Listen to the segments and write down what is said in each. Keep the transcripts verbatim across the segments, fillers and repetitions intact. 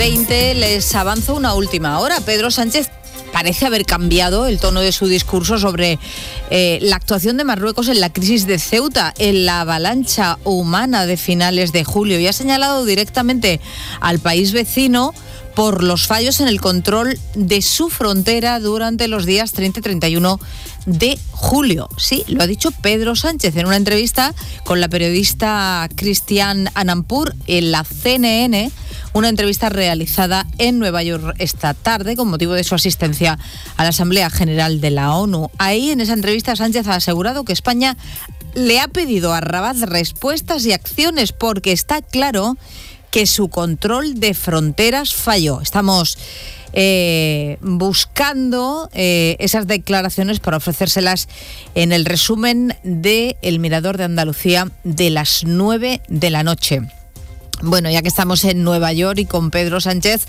veinte. Les avanzo una última hora. Pedro Sánchez parece haber cambiado el tono de su discurso sobre eh, la actuación de Marruecos en la crisis de Ceuta, en la avalancha humana de finales de julio, y ha señalado directamente al país vecino por los fallos en el control de su frontera durante los días treinta y treinta y uno de julio. Sí, lo ha dicho Pedro Sánchez en una entrevista con la periodista Christiane Amanpour en la C N N, una entrevista realizada en Nueva York esta tarde con motivo de su asistencia a la Asamblea General de la ONU. Ahí, en esa entrevista, Sánchez ha asegurado que España le ha pedido a Rabat respuestas y acciones porque está claro que su control de fronteras falló. Estamos eh, buscando eh, esas declaraciones para ofrecérselas en el resumen de El Mirador de Andalucía de las nueve de la noche. Bueno, ya que estamos en Nueva York y con Pedro Sánchez,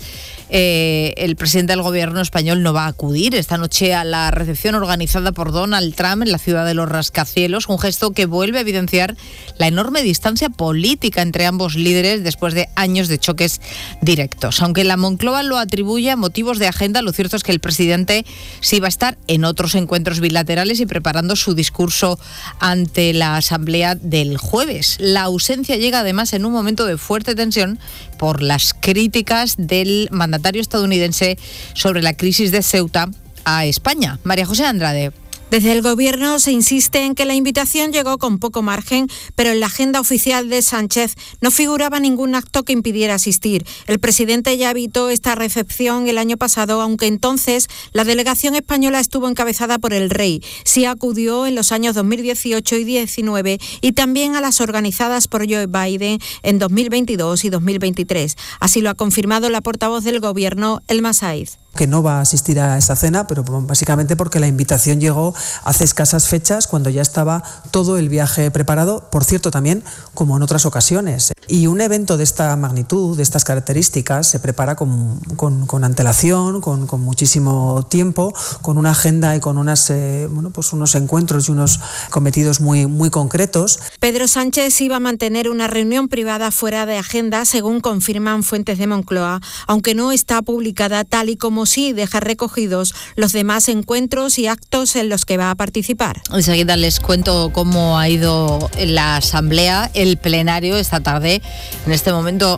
eh, el presidente del gobierno español no va a acudir esta noche a la recepción organizada por Donald Trump en la ciudad de los rascacielos, un gesto que vuelve a evidenciar la enorme distancia política entre ambos líderes después de años de choques directos. Aunque la Moncloa lo atribuye a motivos de agenda, lo cierto es que el presidente sí va a estar en otros encuentros bilaterales y preparando su discurso ante la Asamblea del jueves. La ausencia llega además en un momento de fuerte tensión por las críticas del mandatario estadounidense sobre la crisis de Ceuta a España. María José Andrade. Desde el Gobierno se insiste en que la invitación llegó con poco margen, pero en la agenda oficial de Sánchez no figuraba ningún acto que impidiera asistir. El presidente ya evitó esta recepción el año pasado, aunque entonces la delegación española estuvo encabezada por el rey. Sí acudió en los años dos mil dieciocho y diecinueve y también a las organizadas por Joe Biden en dos mil veintidós y dos mil veintitrés. Así lo ha confirmado la portavoz del Gobierno, Elma Saiz. Que no va a asistir a esa cena, pero básicamente porque la invitación llegó hace escasas fechas, cuando ya estaba todo el viaje preparado, por cierto también como en otras ocasiones. Y un evento de esta magnitud, de estas características, se prepara con, con, con antelación, con, con muchísimo tiempo, con una agenda y con unas, eh, bueno, pues unos encuentros y unos cometidos muy, muy concretos. Pedro Sánchez iba a mantener una reunión privada fuera de agenda, según confirman fuentes de Moncloa, aunque no está publicada, tal y como sí deja recogidos los demás encuentros y actos en los que va a participar. Enseguida les cuento cómo ha ido la asamblea, el plenario esta tarde. En este momento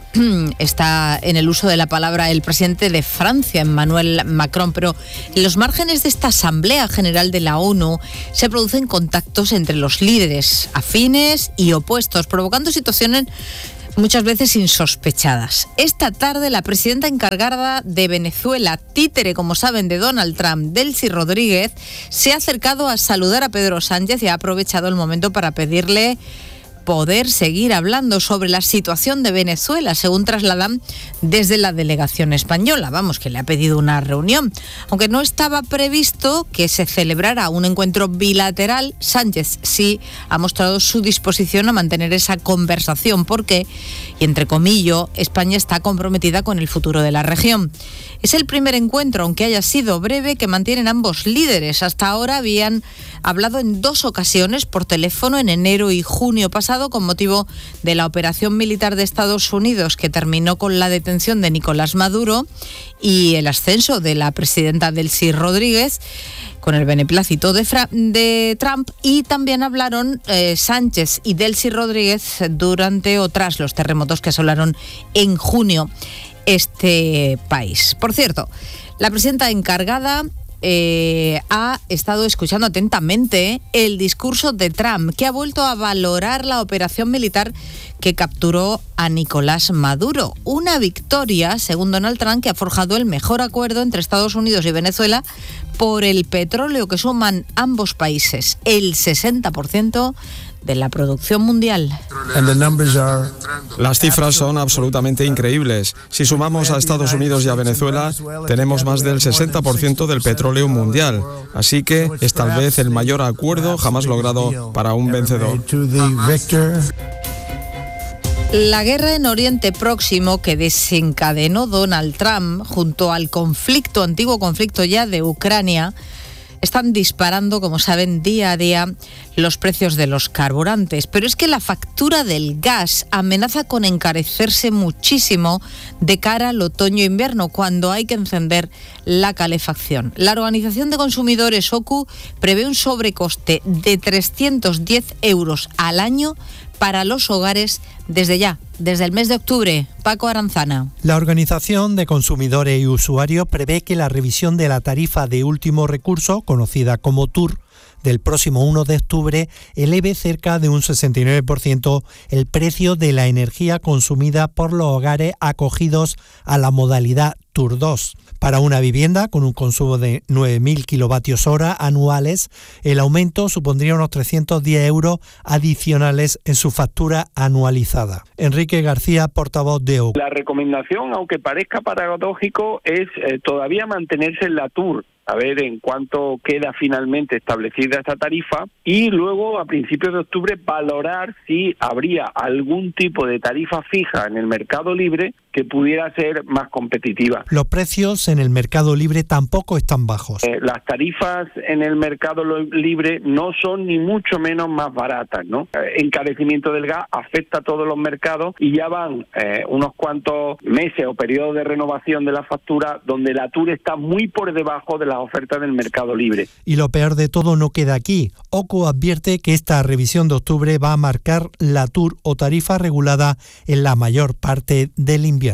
está en el uso de la palabra el presidente de Francia, Emmanuel Macron, pero en los márgenes de esta Asamblea General de la ONU se producen contactos entre los líderes afines y opuestos, provocando situaciones muchas veces insospechadas. Esta tarde la presidenta encargada de Venezuela, títere, como saben, de Donald Trump, Delcy Rodríguez, se ha acercado a saludar a Pedro Sánchez y ha aprovechado el momento para pedirle poder seguir hablando sobre la situación de Venezuela, según trasladan desde la delegación española. Vamos, que le ha pedido una reunión. Aunque no estaba previsto que se celebrara un encuentro bilateral, Sánchez sí ha mostrado su disposición a mantener esa conversación porque, y entre comillas, España está comprometida con el futuro de la región. Es el primer encuentro, aunque haya sido breve, que mantienen ambos líderes. Hasta ahora habían hablado en dos ocasiones por teléfono, en enero y junio pasado, con motivo de la operación militar de Estados Unidos que terminó con la detención de Nicolás Maduro y el ascenso de la presidenta Delcy Rodríguez con el beneplácito de, Fra- de Trump, y también hablaron eh, Sánchez y Delcy Rodríguez durante o tras los terremotos que asolaron en junio este país. Por cierto, la presidenta encargada Eh, ha estado escuchando atentamente el discurso de Trump, que ha vuelto a valorar la operación militar que capturó a Nicolás Maduro. Una victoria, según Donald Trump, que ha forjado el mejor acuerdo entre Estados Unidos y Venezuela por el petróleo que suman ambos países, el sesenta por ciento de la producción mundial. Las cifras son absolutamente increíbles. Si sumamos a Estados Unidos y a Venezuela, tenemos más del sesenta por ciento del petróleo mundial. Así que es tal vez el mayor acuerdo jamás logrado para un vencedor. La guerra en Oriente Próximo que desencadenó Donald Trump junto al conflicto, antiguo conflicto ya de Ucrania, están disparando, como saben, día a día los precios de los carburantes. Pero es que la factura del gas amenaza con encarecerse muchísimo de cara al otoño-invierno, cuando hay que encender la calefacción. La Organización de Consumidores O C U prevé un sobrecoste de trescientos diez euros al año para los hogares desde ya, desde el mes de octubre. Paco Aranzana. La Organización de Consumidores y Usuarios prevé que la revisión de la tarifa de último recurso, conocida como T U R, del próximo uno de octubre, eleve cerca de un sesenta y nueve por ciento el precio de la energía consumida por los hogares acogidos a la modalidad T U R dos. Para una vivienda con un consumo de nueve mil kilovatios hora anuales, el aumento supondría unos trescientos diez euros adicionales en su factura anualizada. Enrique García, portavoz de O C U. La recomendación, aunque parezca paradójico, es eh, todavía mantenerse en la T U R, a ver en cuánto queda finalmente establecida esta tarifa, y luego a principios de octubre valorar si habría algún tipo de tarifa fija en el mercado libre que pudiera ser más competitiva. Los precios en el mercado libre tampoco están bajos. Eh, las tarifas en el mercado libre no son ni mucho menos más baratas, ¿no? Eh, encarecimiento del gas afecta a todos los mercados y ya van eh, unos cuantos meses o periodos de renovación de la factura donde la T U R está muy por debajo de las ofertas del mercado libre. Y lo peor de todo no queda aquí. O C U advierte que esta revisión de octubre va a marcar la T U R o tarifa regulada en la mayor parte del invierno.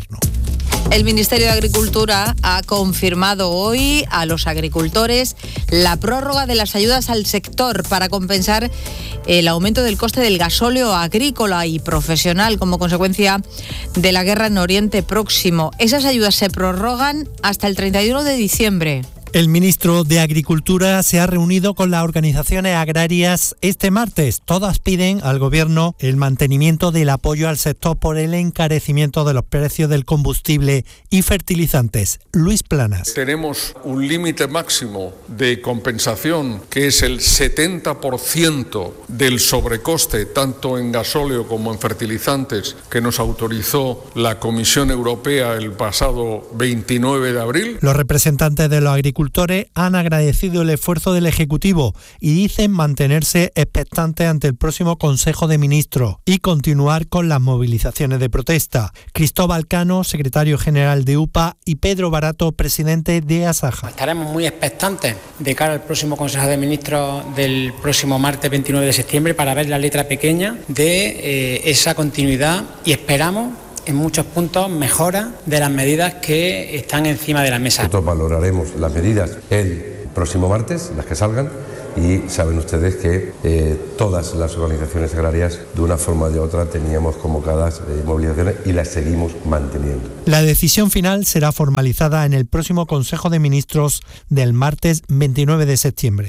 El Ministerio de Agricultura ha confirmado hoy a los agricultores la prórroga de las ayudas al sector para compensar el aumento del coste del gasóleo agrícola y profesional como consecuencia de la guerra en Oriente Próximo. Esas ayudas se prorrogan hasta el treinta y uno de diciembre. El ministro de Agricultura se ha reunido con las organizaciones agrarias este martes. Todas piden al Gobierno el mantenimiento del apoyo al sector por el encarecimiento de los precios del combustible y fertilizantes. Luis Planas. Tenemos un límite máximo de compensación que es el setenta por ciento del sobrecoste, tanto en gasóleo como en fertilizantes, que nos autorizó la Comisión Europea el pasado veintinueve de abril. Los representantes de los agricultores han agradecido el esfuerzo del Ejecutivo y dicen mantenerse expectantes ante el próximo Consejo de Ministros y continuar con las movilizaciones de protesta. Cristóbal Cano, secretario general de U P A, y Pedro Barato, presidente de Asaja. Estaremos muy expectantes de cara al próximo Consejo de Ministros del próximo martes veintinueve de septiembre para ver la letra pequeña de eh, esa continuidad, y esperamos en muchos puntos mejoras de las medidas que están encima de la mesa. Nosotros valoraremos las medidas el próximo martes, las que salgan, y saben ustedes que eh, todas las organizaciones agrarias de una forma u de otra teníamos convocadas eh, movilizaciones y las seguimos manteniendo. La decisión final será formalizada en el próximo Consejo de Ministros del martes veintinueve de septiembre.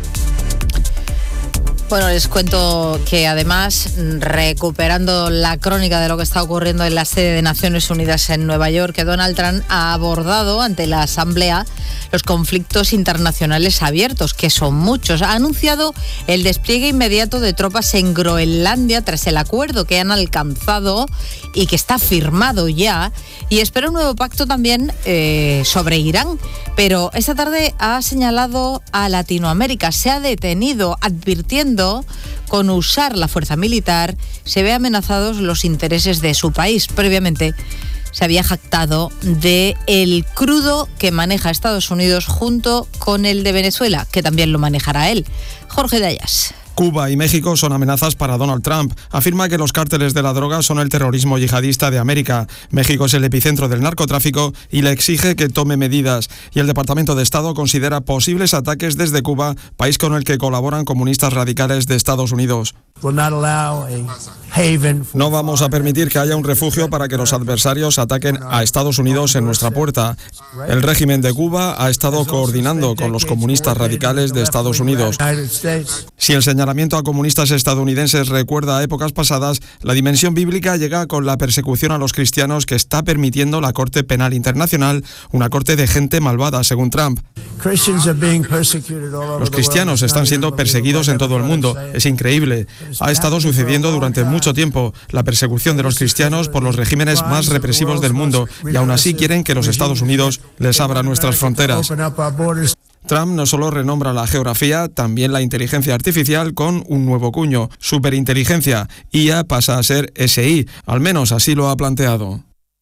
Bueno, les cuento que además, recuperando la crónica de lo que está ocurriendo en la sede de Naciones Unidas en Nueva York, que Donald Trump ha abordado ante la Asamblea los conflictos internacionales abiertos, que son muchos. Ha anunciado el despliegue inmediato de tropas en Groenlandia tras el acuerdo que han alcanzado y que está firmado ya, y espera un nuevo pacto también eh, sobre Irán. Pero esta tarde ha señalado a Latinoamérica, se ha detenido advirtiendo con usar la fuerza militar se ve amenazados los intereses de su país. Previamente se había jactado de el crudo que maneja Estados Unidos junto con el de Venezuela, que también lo manejará él. Jorge Dayas. Cuba y México son amenazas para Donald Trump. Afirma que los cárteles de la droga son el terrorismo yihadista de América. México es el epicentro del narcotráfico y le exige que tome medidas. Y el Departamento de Estado considera posibles ataques desde Cuba, país con el que colaboran comunistas radicales de Estados Unidos. No vamos a permitir que haya un refugio para que los adversarios ataquen a Estados Unidos en nuestra puerta. El régimen de Cuba ha estado coordinando con los comunistas radicales de Estados Unidos. Si el señalamiento a comunistas estadounidenses recuerda a épocas pasadas, la dimensión bíblica llega con la persecución a los cristianos que está permitiendo la Corte Penal Internacional, una corte de gente malvada, según Trump. Los cristianos están siendo perseguidos en todo el mundo. Es increíble. Ha estado sucediendo durante mucho tiempo la persecución de los cristianos por los regímenes más represivos del mundo, y aún así quieren que los Estados Unidos les abran nuestras fronteras. Trump no solo renombra la geografía, también la inteligencia artificial con un nuevo cuño, superinteligencia. I A pasa a ser S I, al menos así lo ha planteado.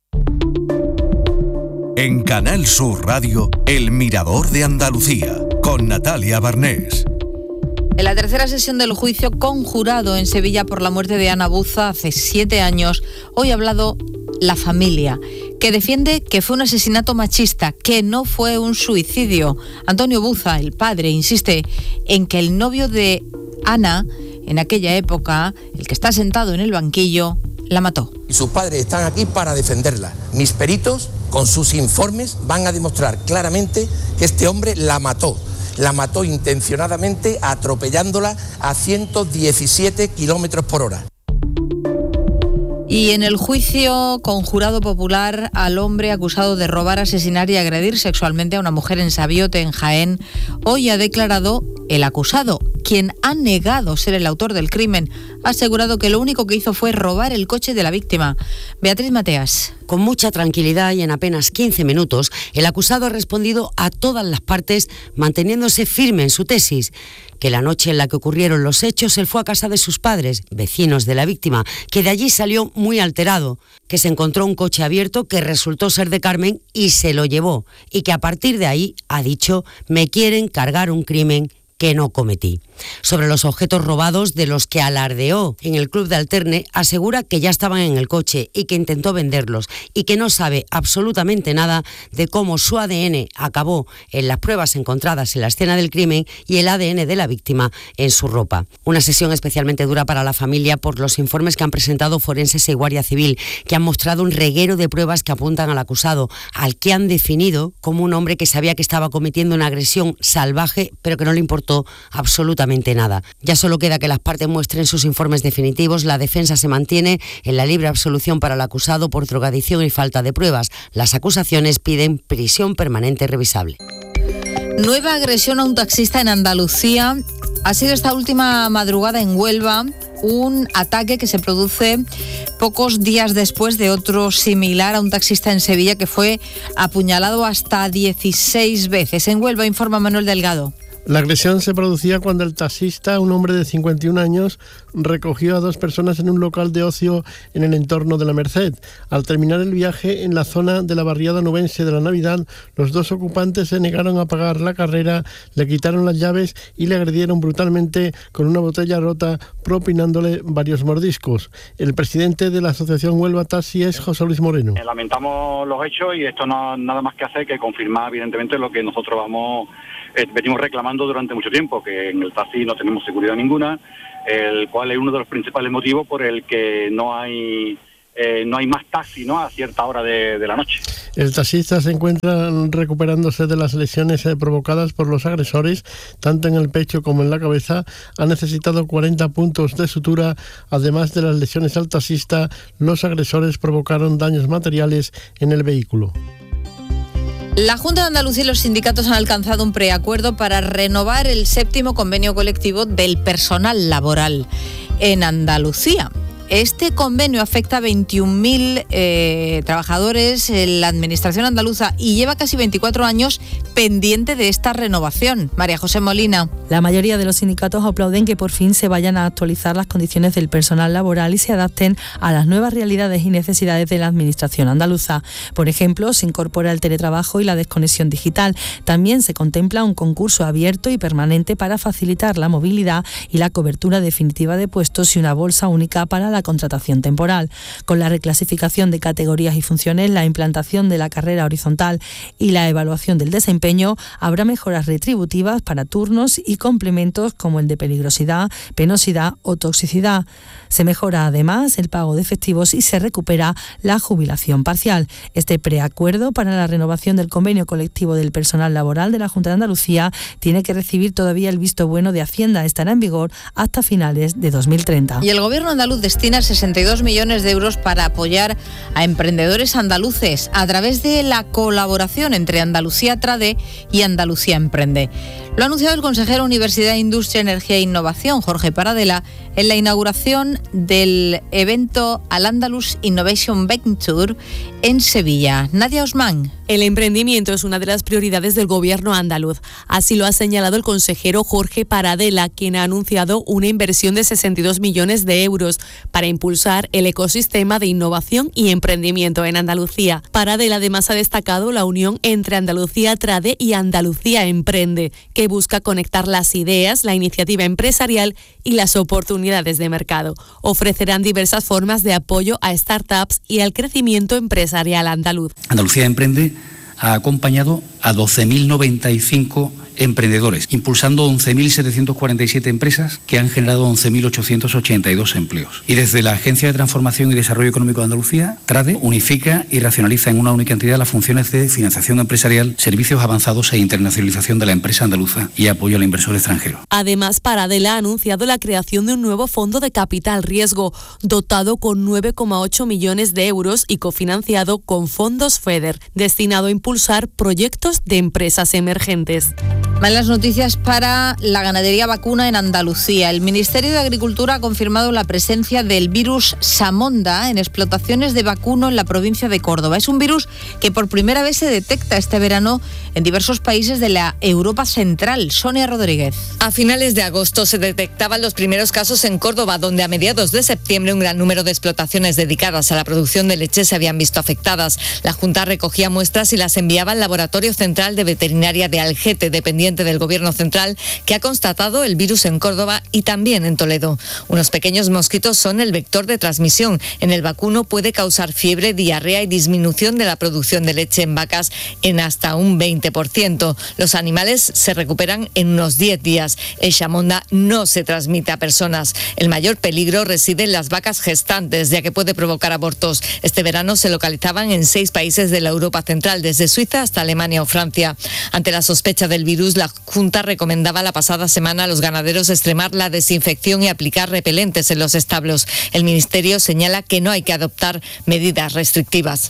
En Canal Sur Radio, El Mirador de Andalucía, con Natalia Barnés. En la tercera sesión del juicio conjurado en Sevilla por la muerte de Ana Buza hace siete años, hoy ha hablado la familia, que defiende que fue un asesinato machista, que no fue un suicidio. Antonio Buza, el padre, insiste en que el novio de Ana, en aquella época, el que está sentado en el banquillo, la mató. Y sus padres están aquí para defenderla. Mis peritos, con sus informes, van a demostrar claramente que este hombre la mató. La mató intencionadamente atropellándola a ciento diecisiete kilómetros por hora. Y en el juicio conjurado popular al hombre acusado de robar, asesinar y agredir sexualmente a una mujer en Sabiote, en Jaén, hoy ha declarado el acusado, quien ha negado ser el autor del crimen. Ha asegurado que lo único que hizo fue robar el coche de la víctima. Beatriz Mateas. Con mucha tranquilidad y en apenas quince minutos, el acusado ha respondido a todas las partes, manteniéndose firme en su tesis, que la noche en la que ocurrieron los hechos él fue a casa de sus padres, vecinos de la víctima, que de allí salió muy alterado, que se encontró un coche abierto que resultó ser de Carmen y se lo llevó, y que a partir de ahí ha dicho: me quieren cargar un crimen que no cometí. Sobre los objetos robados de los que alardeó en el club de Alterne, asegura que ya estaban en el coche y que intentó venderlos y que no sabe absolutamente nada de cómo su A D N acabó en las pruebas encontradas en la escena del crimen y el A D N de la víctima en su ropa. Una sesión especialmente dura para la familia por los informes que han presentado forenses y Guardia Civil, que han mostrado un reguero de pruebas que apuntan al acusado, al que han definido como un hombre que sabía que estaba cometiendo una agresión salvaje, pero que no le importó absolutamente nada. Ya solo queda que las partes muestren sus informes definitivos. La defensa se mantiene en la libre absolución para el acusado por drogadicción y falta de pruebas. Las acusaciones piden prisión permanente revisable. Nueva agresión a un taxista en Andalucía. Ha sido esta última madrugada en Huelva, un ataque que se produce pocos días después de otro similar a un taxista en Sevilla que fue apuñalado hasta dieciséis veces. En Huelva informa Manuel Delgado. La agresión se producía cuando el taxista, un hombre de cincuenta y un años, recogió a dos personas en un local de ocio en el entorno de La Merced. Al terminar el viaje en la zona de la barriada nubense de la Navidad, los dos ocupantes se negaron a pagar la carrera, le quitaron las llaves y le agredieron brutalmente con una botella rota, propinándole varios mordiscos. El presidente de la Asociación Huelva Taxi es José Luis Moreno. Lamentamos los hechos y esto no nada más que hacer que confirmar evidentemente lo que nosotros vamos eh, venimos reclamando durante mucho tiempo, que en el taxi no tenemos seguridad ninguna, el cual es uno de los principales motivos por el que no hay eh, no hay más taxi, ¿no?, a cierta hora de, de la noche. El taxista se encuentra recuperándose de las lesiones eh, provocadas por los agresores, tanto en el pecho como en la cabeza. Ha necesitado cuarenta puntos de sutura. Además de las lesiones al taxista, los agresores provocaron daños materiales en el vehículo. La Junta de Andalucía y los sindicatos han alcanzado un preacuerdo para renovar el séptimo convenio colectivo del personal laboral en Andalucía. Este convenio afecta a veintiún mil eh, trabajadores en la administración andaluza y lleva casi veinticuatro años pendiente de esta renovación. María José Molina. La mayoría de los sindicatos aplauden que por fin se vayan a actualizar las condiciones del personal laboral y se adapten a las nuevas realidades y necesidades de la administración andaluza. Por ejemplo, se incorpora el teletrabajo y la desconexión digital. También se contempla un concurso abierto y permanente para facilitar la movilidad y la cobertura definitiva de puestos y una bolsa única para la la contratación temporal. Con la reclasificación de categorías y funciones, la implantación de la carrera horizontal y la evaluación del desempeño, habrá mejoras retributivas para turnos y complementos como el de peligrosidad, penosidad o toxicidad. Se mejora además el pago de efectivos y se recupera la jubilación parcial. Este preacuerdo para la renovación del convenio colectivo del personal laboral de la Junta de Andalucía tiene que recibir todavía el visto bueno de Hacienda. Estará en vigor hasta finales de dos mil treinta. Y el gobierno andaluz destina sesenta y dos millones de euros para apoyar a emprendedores andaluces a través de la colaboración entre Andalucía Trade y Andalucía Emprende. Lo ha anunciado el consejero Universidad, Industria, Energía e Innovación, Jorge Paradela, en la inauguración del evento Al-Andalus Innovation Venture en Sevilla. Nadia Osman. El emprendimiento es una de las prioridades del gobierno andaluz. Así lo ha señalado el consejero Jorge Paradela, quien ha anunciado una inversión de sesenta y dos millones de euros para impulsar el ecosistema de innovación y emprendimiento en Andalucía. Paradela además ha destacado la unión entre Andalucía Trade y Andalucía Emprende, que busca conectar las ideas, la iniciativa empresarial y las oportunidades de mercado. Ofrecerán diversas formas de apoyo a startups y al crecimiento empresarial andaluz. Andalucía Emprende ha acompañado a doce mil noventa y cinco emprendedores, impulsando once mil setecientas cuarenta y siete empresas que han generado once mil ochocientos ochenta y dos empleos. Y desde la Agencia de Transformación y Desarrollo Económico de Andalucía, TRADE, unifica y racionaliza en una única entidad las funciones de financiación empresarial, servicios avanzados e internacionalización de la empresa andaluza y apoyo al inversor extranjero. Además, Paradela ha anunciado la creación de un nuevo fondo de capital riesgo, dotado con nueve coma ocho millones de euros y cofinanciado con fondos FEDER, destinado a impulsar proyectos de empresas emergentes. Malas noticias para la ganadería vacuna en Andalucía. El Ministerio de Agricultura ha confirmado la presencia del virus Samonda en explotaciones de vacuno en la provincia de Córdoba. Es un virus que por primera vez se detecta este verano en diversos países de la Europa Central. Sonia Rodríguez. A finales de agosto se detectaban los primeros casos en Córdoba, donde a mediados de septiembre un gran número de explotaciones dedicadas a la producción de leche se habían visto afectadas. La Junta recogía muestras y las enviaba al Laboratorio Central de Veterinaria de Algete, dependiente del Gobierno Central, que ha constatado el virus en Córdoba y también en Toledo. Unos pequeños mosquitos son el vector de transmisión. En el vacuno puede causar fiebre, diarrea y disminución de la producción de leche en vacas en hasta un veinte por ciento. Los animales se recuperan en unos diez días. El Samonda no se transmite a personas. El mayor peligro reside en las vacas gestantes, ya que puede provocar abortos. Este verano se localizaban en seis países de la Europa Central, desde Suiza hasta Alemania o Francia. Ante la sospecha del virus, la Junta recomendaba la pasada semana a los ganaderos extremar la desinfección y aplicar repelentes en los establos. El Ministerio señala que no hay que adoptar medidas restrictivas.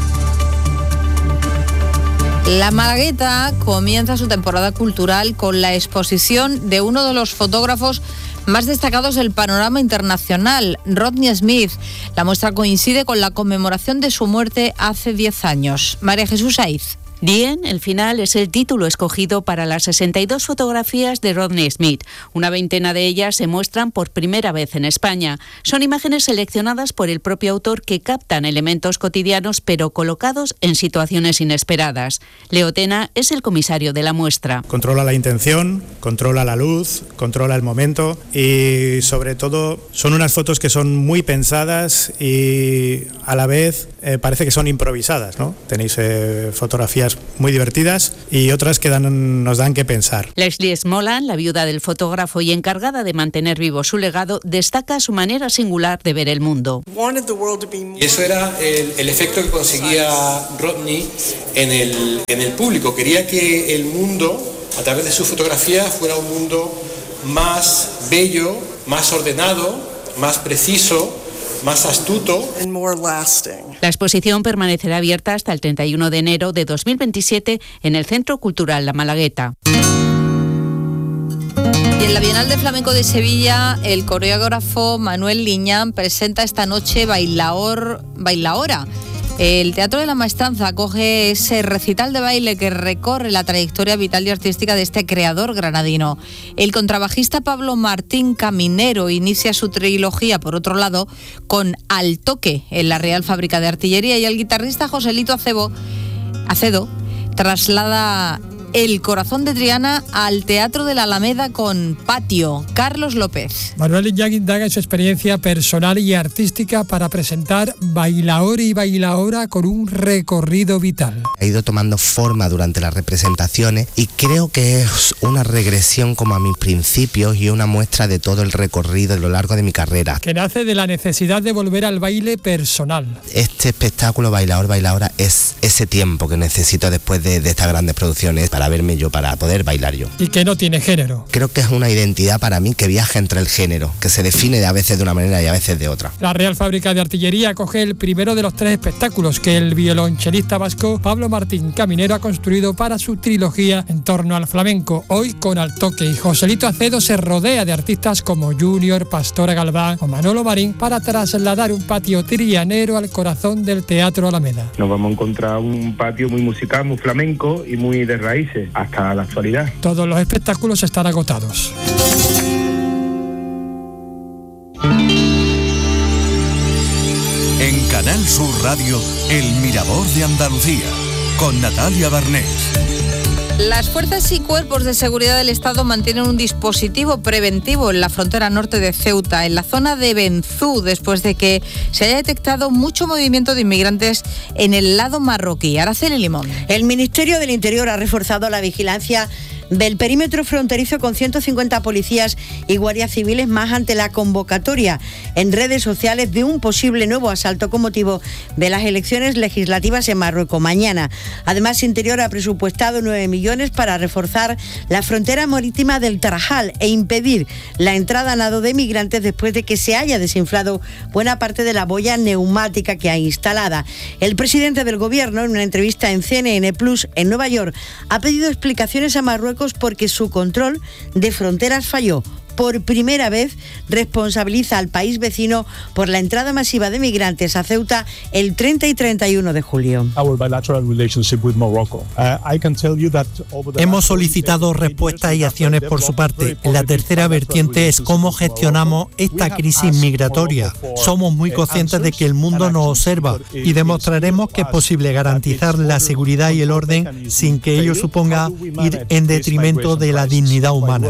La Malagueta comienza su temporada cultural con la exposición de uno de los fotógrafos más destacados del panorama internacional, Rodney Smith. La muestra coincide con la conmemoración de su muerte hace diez años. María Jesús Saiz. Dien, el final, es el título escogido para las sesenta y dos fotografías de Rodney Smith. Una veintena de ellas se muestran por primera vez en España. Son imágenes seleccionadas por el propio autor que captan elementos cotidianos pero colocados en situaciones inesperadas. Leo Tena es el comisario de la muestra. Controla la intención, controla la luz, controla el momento y sobre todo son unas fotos que son muy pensadas y a la vez eh, parece que son improvisadas, ¿no? Tenéis eh, fotografías muy divertidas y otras que dan, nos dan que pensar. Leslie Smolan, la viuda del fotógrafo y encargada de mantener vivo su legado, destaca su manera singular de ver el mundo. Y eso era el, el efecto que conseguía Rodney en el, en el público. Quería que el mundo, a través de su fotografía, fuera un mundo más bello, más ordenado, más preciso, más astuto. La exposición permanecerá abierta hasta el treinta y uno de enero de dos mil veintisiete en el Centro Cultural La Malagueta. Y en la Bienal de Flamenco de Sevilla, el coreógrafo Manuel Liñán presenta esta noche Bailaor, Bailaora. El Teatro de la Maestranza acoge ese recital de baile que recorre la trayectoria vital y artística de este creador granadino. El contrabajista Pablo Martín Caminero inicia su trilogía, por otro lado, con Al Toque en la Real Fábrica de Artillería, y el guitarrista Joselito Acebo, Acedo traslada El Corazón de Triana al Teatro de la Alameda con Patio. Carlos López. Manuel Liñán indaga en su experiencia personal y artística para presentar Bailaor y Bailaora con un recorrido vital. Ha ido tomando forma durante las representaciones y creo que es una regresión como a mis principios y una muestra de todo el recorrido a lo largo de mi carrera. Que nace de la necesidad de volver al baile personal. Este espectáculo Bailaor, Bailaora es ese tiempo que necesito después de, de estas grandes producciones para para verme yo, para poder bailar yo. Y que no tiene género. Creo que es una identidad para mí que viaja entre el género, que se define a veces de una manera y a veces de otra. La Real Fábrica de Artillería acoge el primero de los tres espectáculos que el violonchelista vasco Pablo Martín Caminero ha construido para su trilogía en torno al flamenco, hoy con Al Toque. Y Joselito Acedo se rodea de artistas como Junior, Pastora Galván o Manolo Marín para trasladar un patio trianero al corazón del Teatro Alameda. Nos vamos a encontrar un patio muy musical, muy flamenco y muy de raíces, hasta la actualidad. Todos los espectáculos están agotados. En Canal Sur Radio, El Mirador de Andalucía, con Natalia Barnés. Las fuerzas y cuerpos de seguridad del Estado mantienen un dispositivo preventivo en la frontera norte de Ceuta, en la zona de Benzú, después de que se haya detectado mucho movimiento de inmigrantes en el lado marroquí. Araceli Limón. El Ministerio del Interior ha reforzado la vigilancia del perímetro fronterizo con ciento cincuenta policías y guardias civiles más ante la convocatoria en redes sociales de un posible nuevo asalto con motivo de las elecciones legislativas en Marruecos mañana. Además, Interior ha presupuestado nueve millones para reforzar la frontera marítima del Tarajal e impedir la entrada a nado de migrantes después de que se haya desinflado buena parte de la boya neumática que hay instalada. El presidente del gobierno, en una entrevista en C N N Plus en Nueva York, ha pedido explicaciones a Marruecos porque su control de fronteras falló. Por primera vez responsabiliza al país vecino por la entrada masiva de migrantes a Ceuta el treinta y treinta y uno de julio. Hemos solicitado respuestas y acciones por su parte. La tercera vertiente es cómo gestionamos esta crisis migratoria. Somos muy conscientes de que el mundo nos observa y demostraremos que es posible garantizar la seguridad y el orden sin que ello suponga ir en detrimento de la dignidad humana.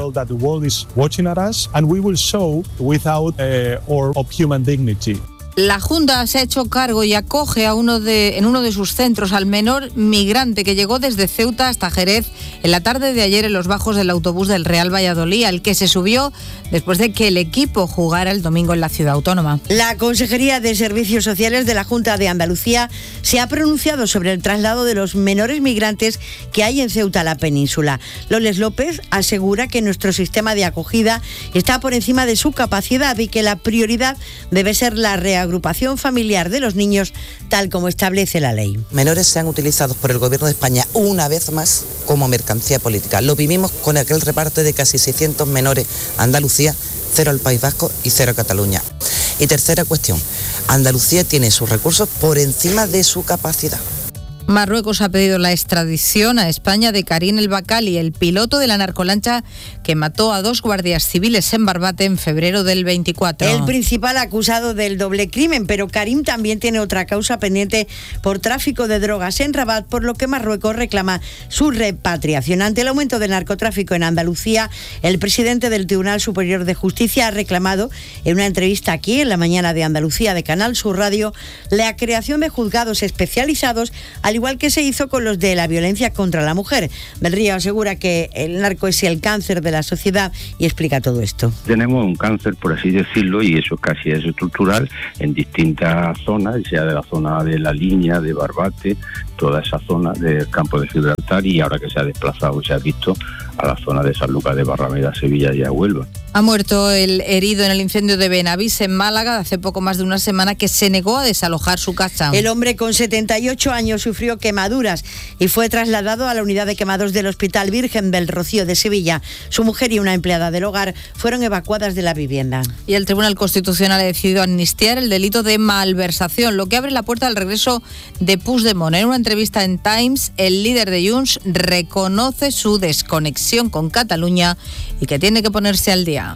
And we will show without uh, or of human dignity. La Junta se ha hecho cargo y acoge a uno de, en uno de sus centros al menor migrante que llegó desde Ceuta hasta Jerez en la tarde de ayer en los bajos del autobús del Real Valladolid, al que se subió después de que el equipo jugara el domingo en la ciudad autónoma. La Consejería de Servicios Sociales de la Junta de Andalucía se ha pronunciado sobre el traslado de los menores migrantes que hay en Ceuta, la península. Loles López asegura que nuestro sistema de acogida está por encima de su capacidad y que la prioridad debe ser la reagrupación agrupación familiar de los niños, tal como establece la ley. Menores sean utilizados por el Gobierno de España una vez más como mercancía política. Lo vivimos con aquel reparto de casi seiscientos menores a Andalucía, cero al País Vasco y cero a Cataluña. Y tercera cuestión, Andalucía tiene sus recursos por encima de su capacidad. Marruecos ha pedido la extradición a España de Karim El Bakali, el piloto de la narcolancha que mató a dos guardias civiles en Barbate en febrero del veinticuatro. El principal acusado del doble crimen, pero Karim también tiene otra causa pendiente por tráfico de drogas en Rabat, por lo que Marruecos reclama su repatriación. Ante el aumento del narcotráfico en Andalucía, el presidente del Tribunal Superior de Justicia ha reclamado en una entrevista aquí en la mañana de Andalucía de Canal Sur Radio la creación de juzgados especializados, al igual que se hizo con los de la violencia contra la mujer. Del Río asegura que el narco es el cáncer de la sociedad y explica todo esto. Tenemos un cáncer, por así decirlo, y eso casi es estructural en distintas zonas, sea de la zona de La Línea, de Barbate, toda esa zona del campo de Gibraltar, y ahora que se ha desplazado, se ha visto a la zona de San Lucas de Barrameda, Sevilla y a Huelva. Ha muerto el herido en el incendio de Benavís, en Málaga, hace poco más de una semana, que se negó a desalojar su casa. El hombre con setenta y ocho años sufrió quemaduras y fue trasladado a la unidad de quemados del Hospital Virgen del Rocío de Sevilla. Su mujer y una empleada del hogar fueron evacuadas de la vivienda. Y el Tribunal Constitucional ha decidido amnistiar el delito de malversación, lo que abre la puerta al regreso de Puigdemont. En una entrevista en Times, el líder de Junts reconoce su desconexión con Cataluña y que tiene que ponerse al día.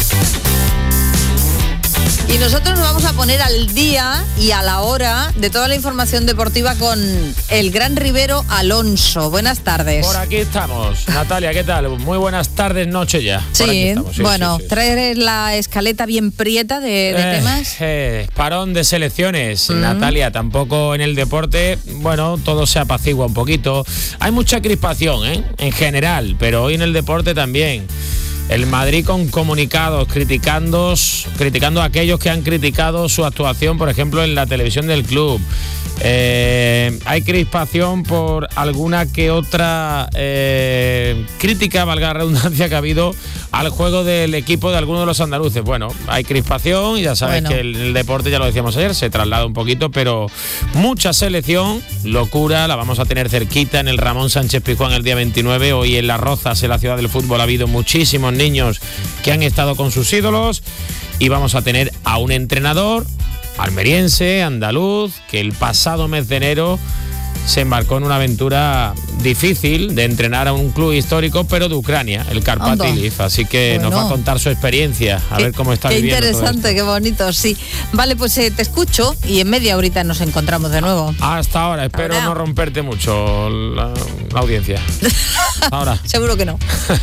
Y nosotros nos vamos a poner al día y a la hora de toda la información deportiva con el gran Rivero Alonso. Buenas tardes. Por aquí estamos. Natalia, ¿qué tal? Muy buenas tardes, noche ya. Sí, estamos, sí bueno, sí, sí. Traer la escaleta bien prieta de, de eh, temas. Eh, parón de selecciones, mm. Natalia, tampoco en el deporte, bueno, todo se apacigua un poquito. Hay mucha crispación, ¿eh? En general, pero hoy en el deporte también. El Madrid con comunicados criticando, criticando a aquellos que han criticado su actuación, por ejemplo, en la televisión del club. Eh, hay crispación por alguna que otra eh, crítica, valga la redundancia, que ha habido al juego del equipo de algunos de los andaluces. Bueno, hay crispación y ya sabes bueno. que el, el deporte, ya lo decíamos ayer, se traslada un poquito, pero mucha selección, locura, la vamos a tener cerquita en el Ramón Sánchez Pizjuán el día veintinueve. Hoy en Las Rozas, en la ciudad del fútbol, ha habido muchísimos niños que han estado con sus ídolos y vamos a tener a un entrenador almeriense, andaluz, que el pasado mes de enero se embarcó en una aventura difícil de entrenar a un club histórico, pero de Ucrania, el Karpat Ilif. Así que bueno, nos va a contar su experiencia, a qué, ver cómo está qué viviendo. Qué interesante, qué bonito, sí. Vale, pues eh, te escucho y en media horita nos encontramos de nuevo. Hasta ahora, espero ahora. no romperte mucho la, la audiencia. Ahora. Seguro que no.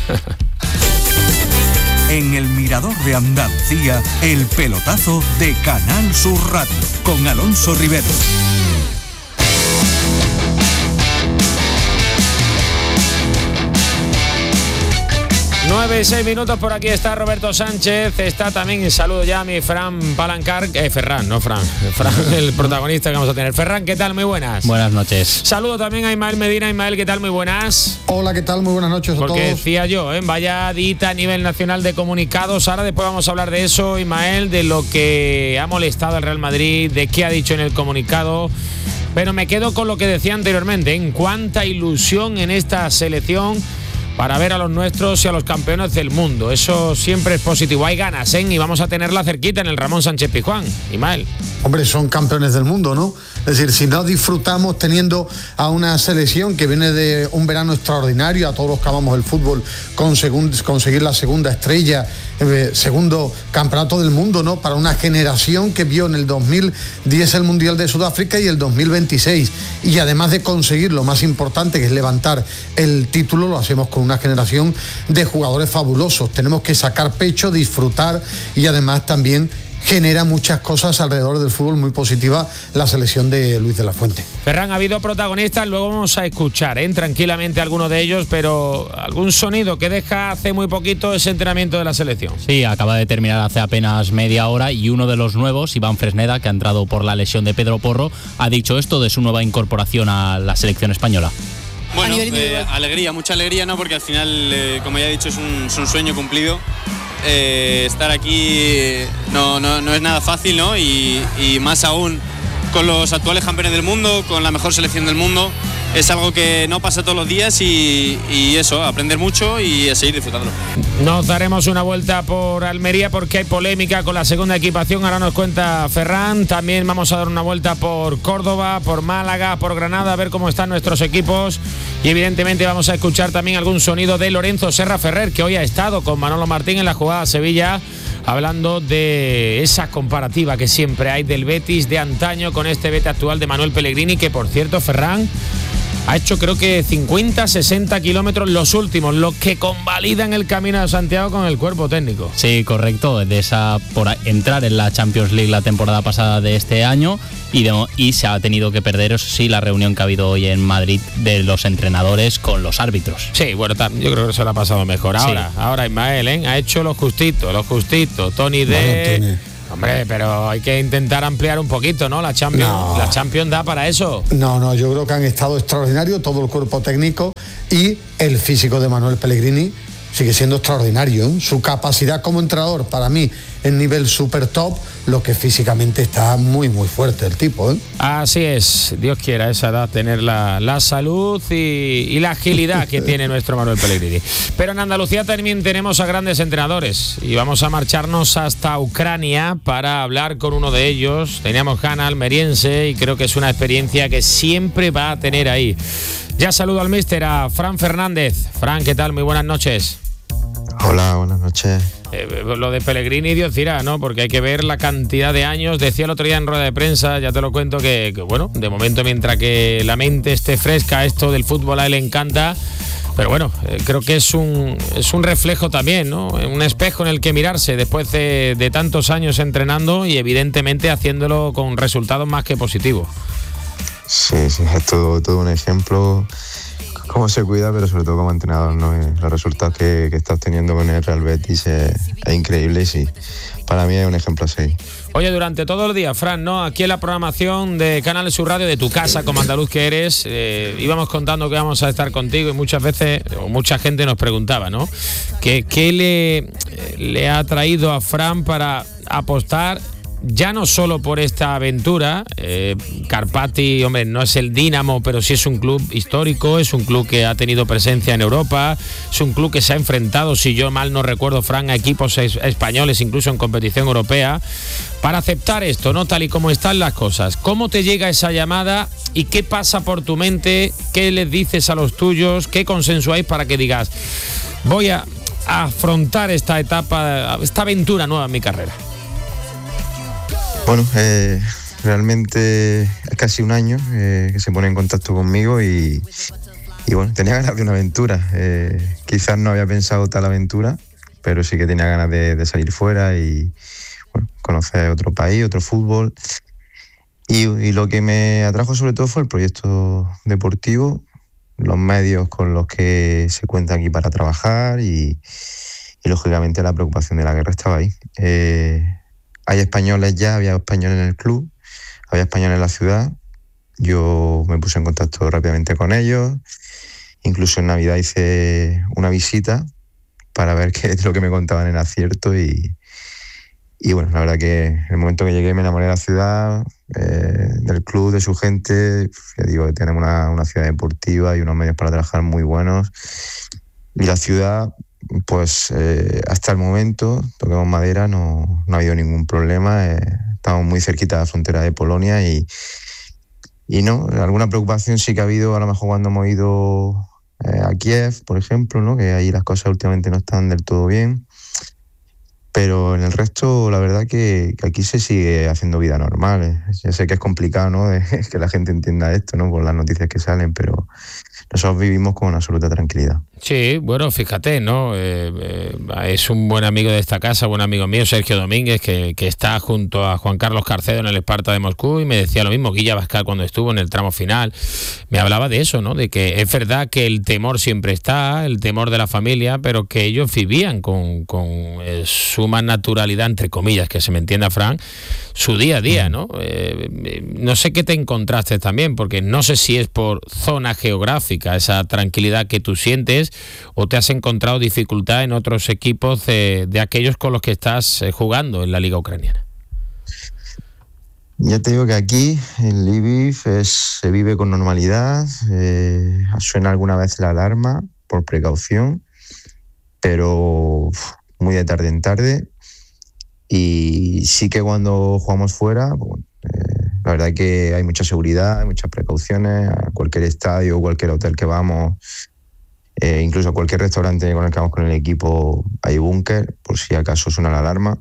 En el Mirador de Andalucía, el pelotazo de Canal Sur Radio, con Alonso Rivero. nueve y seis minutos, por aquí está Roberto Sánchez, está también, saludo ya a mi Fran Palancar, eh, Ferran, no Fran, Fran, el protagonista que vamos a tener. Ferran, ¿qué tal? Muy buenas. Buenas noches. Saludo también a Ismael Medina. Ismael, ¿qué tal? Muy buenas. Hola, ¿qué tal? Muy buenas noches a Porque todos. decía yo, ¿eh? Vaya dita a nivel nacional de comunicados. Ahora después vamos a hablar de eso, Ismael, de lo que ha molestado al Real Madrid, de qué ha dicho en el comunicado. Pero me quedo con lo que decía anteriormente, en cuánta ilusión en esta selección para ver a los nuestros y a los campeones del mundo. Eso siempre es positivo. Hay ganas, ¿eh? Y vamos a tenerla cerquita en el Ramón Sánchez Pizjuán. Ismael. Hombre, son campeones del mundo, ¿no? Es decir, si no disfrutamos teniendo a una selección que viene de un verano extraordinario, a todos los que amamos el fútbol, con segun, conseguir la segunda estrella, eh, segundo campeonato del mundo, ¿no? Para una generación que vio en el dos mil diez el Mundial de Sudáfrica y el dos mil veintiséis. Y además de conseguir lo más importante, que es levantar el título, lo hacemos con una generación de jugadores fabulosos. Tenemos que sacar pecho, disfrutar y además también genera muchas cosas alrededor del fútbol muy positiva la selección de Luis de la Fuente. Ferran, ha habido protagonistas, luego vamos a escuchar ¿eh? tranquilamente algunos de ellos, pero algún sonido que deja hace muy poquito ese entrenamiento de la selección. Sí, acaba de terminar hace apenas media hora y uno de los nuevos, Iván Fresneda, que ha entrado por la lesión de Pedro Porro, ha dicho esto de su nueva incorporación a la selección española. Bueno, eh, alegría, mucha alegría, ¿no? Porque al final, eh, como ya he dicho, es un, es un sueño cumplido. Eh, estar aquí no, no, no es nada fácil, ¿no? Y, y más aún con los actuales campeones del mundo, con la mejor selección del mundo. Es algo que no pasa todos los días y, y eso, aprender mucho y a seguir disfrutándolo. Nos daremos una vuelta por Almería porque hay polémica con la segunda equipación, ahora nos cuenta Ferran. También vamos a dar una vuelta por Córdoba, por Málaga, por Granada, a ver cómo están nuestros equipos. Y evidentemente vamos a escuchar también algún sonido de Lorenzo Serra Ferrer, que hoy ha estado con Manolo Martín en la jugada Sevilla, hablando de esa comparativa que siempre hay del Betis de antaño con este Betis actual de Manuel Pellegrini, que por cierto, Ferran, ha hecho creo que cincuenta, sesenta kilómetros los últimos, los que convalidan el camino de Santiago con el cuerpo técnico. Sí, correcto, de esa por entrar en la Champions League la temporada pasada de este año y, de, y se ha tenido que perder, eso sí, la reunión que ha habido hoy en Madrid de los entrenadores con los árbitros. Sí, bueno, yo creo que se lo ha pasado mejor. Ahora, sí. ahora Ismael, ¿eh? ha hecho los justitos, los justitos, Tony de... Bueno, Hombre, pero hay que intentar ampliar un poquito, ¿no? La Champions, no. la Champions da para eso. No, no, yo creo que han estado extraordinarios todo el cuerpo técnico y el físico de Manuel Pellegrini sigue siendo extraordinario, ¿eh? Su capacidad como entrenador, para mí, en nivel super top, lo que físicamente está muy, muy fuerte el tipo, ¿eh? Así es, Dios quiera a esa edad tener la, la salud y, y la agilidad que tiene nuestro Manuel Pellegrini. Pero en Andalucía también tenemos a grandes entrenadores y vamos a marcharnos hasta Ucrania para hablar con uno de ellos. Teníamos Hanna almeriense y creo que es una experiencia que siempre va a tener ahí. Ya saludo al míster, a Fran Fernández. Fran, ¿qué tal? Muy buenas noches. Hola, buenas noches. Eh, lo de Pellegrini, Dios dirá, ¿no? Porque hay que ver la cantidad de años. Decía el otro día en rueda de prensa, ya te lo cuento, que, que bueno, de momento mientras que la mente esté fresca, esto del fútbol a él le encanta. Pero bueno, eh, creo que es un, es un reflejo también, ¿no? Un espejo en el que mirarse después de, de tantos años entrenando y evidentemente haciéndolo con resultados más que positivos. Sí, sí, es todo, todo un ejemplo. cómo se cuida, pero sobre todo como entrenador, ¿no? Los resultados que, que está obteniendo con el Real Betis es, es increíble y sí, para mí es un ejemplo a seguir. Oye, durante todo el día, Fran, ¿no? Aquí en la programación de Canal Sur Radio, de tu casa, como andaluz que eres, eh, íbamos contando que íbamos a estar contigo y muchas veces, o mucha gente nos preguntaba, ¿no? ¿Qué, qué le, le ha traído a Fran para apostar ya no solo por esta aventura? eh, Karpaty, hombre, no es el Dinamo, pero sí es un club histórico, es un club que ha tenido presencia en Europa, es un club que se ha enfrentado, si yo mal no recuerdo, Fran, a equipos es, españoles, incluso en competición europea, para aceptar esto, ¿no? Tal y como están las cosas. ¿Cómo te llega esa llamada y qué pasa por tu mente? ¿Qué les dices a los tuyos? ¿Qué consensuáis para que digas, voy a afrontar esta etapa, esta aventura nueva en mi carrera? Bueno, eh, realmente es casi un año eh, que se pone en contacto conmigo y, y bueno, tenía ganas de una aventura. Eh, quizás no había pensado tal aventura, pero sí que tenía ganas de, de salir fuera y bueno, conocer otro país, otro fútbol. Y, y lo que me atrajo sobre todo fue el proyecto deportivo, los medios con los que se cuenta aquí para trabajar y, y lógicamente la preocupación de la guerra estaba ahí. Eh, Hay españoles ya, había españoles en el club, había españoles en la ciudad. Yo me puse en contacto rápidamente con ellos. Incluso en Navidad hice una visita para ver qué es lo que me contaban era cierto. Y, y bueno, la verdad que en el momento que llegué me enamoré de la ciudad, eh, del club, de su gente. Ya digo, tenemos una, una ciudad deportiva y unos medios para trabajar muy buenos. Y la ciudad, pues eh, hasta el momento, toquemos madera, no, no ha habido ningún problema. Eh, estamos muy cerquita de la frontera de Polonia y, y no, alguna preocupación sí que ha habido, a lo mejor cuando hemos ido eh, a Kiev, por ejemplo, ¿no? Que ahí las cosas últimamente no están del todo bien. Pero en el resto, la verdad que, que aquí se sigue haciendo vida normal. ¿eh? Ya sé que es complicado, ¿no? De, que la gente entienda esto, ¿no? Por las noticias que salen, pero nosotros vivimos con absoluta tranquilidad. Sí, bueno, fíjate, ¿no? Eh, eh, es un buen amigo de esta casa, buen amigo mío, Sergio Domínguez, que, que está junto a Juan Carlos Carcedo en el Esparta de Moscú y me decía lo mismo, Guilla Abascal cuando estuvo en el tramo final, me hablaba de eso, ¿no? De que es verdad que el temor siempre está, el temor de la familia, pero que ellos vivían con, con eh, suma naturalidad, entre comillas, que se me entienda, Fran, su día a día, ¿no? Eh, no sé qué te encontraste también, porque no sé si es por zona geográfica, esa tranquilidad que tú sientes, o te has encontrado dificultad en otros equipos de, de aquellos con los que estás eh, jugando en la Liga Ucraniana. Ya te digo que aquí en Lviv es, se vive con normalidad, eh, suena alguna vez la alarma por precaución, pero muy de tarde en tarde. Y sí que cuando jugamos fuera, bueno, eh, la verdad que hay mucha seguridad, hay muchas precauciones. A cualquier estadio o cualquier hotel que vamos, eh, incluso a cualquier restaurante con el que vamos con el equipo, hay búnker, por si acaso suena la alarma.